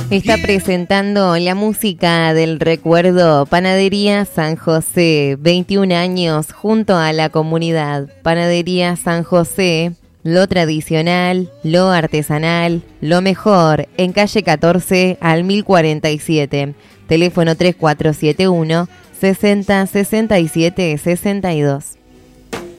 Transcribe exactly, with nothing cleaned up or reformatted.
Está presentando la música del recuerdo Panadería San José, veintiún años junto a la comunidad. Panadería San José, lo tradicional, lo artesanal, lo mejor, en calle catorce al mil cuarenta y siete. Teléfono tres cuatro siete uno, sesenta, sesenta y siete, sesenta y dos.